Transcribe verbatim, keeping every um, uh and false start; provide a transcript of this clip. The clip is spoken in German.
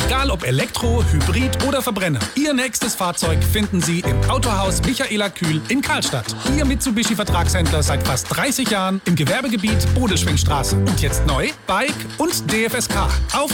Egal ob Elektro, Hybrid oder Verbrenner. Ihr nächstes Fahrzeug finden Sie im Autohaus Michaela Kühl in Karlstadt. Ihr Mitsubishi-Vertragshändler seit fast dreißig Jahren im Gewerbegebiet Bodelschwingstraße. Und jetzt neu Bike und D F S K. Auf